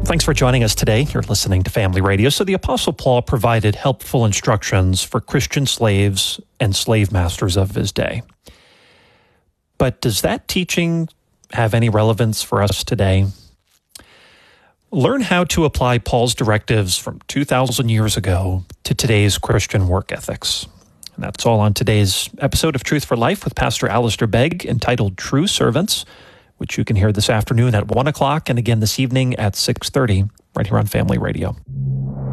Thanks for joining us today. You're listening to Family Radio. So the Apostle Paul provided helpful instructions for Christian slaves and slave masters of his day. But does that teaching have any relevance for us today? Learn how to apply Paul's directives from 2,000 years ago to today's Christian work ethics. And that's all on today's episode of Truth for Life with Pastor Alistair Begg, entitled True Servants, which you can hear this afternoon at 1 o'clock and again this evening at 6:30 right here on Family Radio.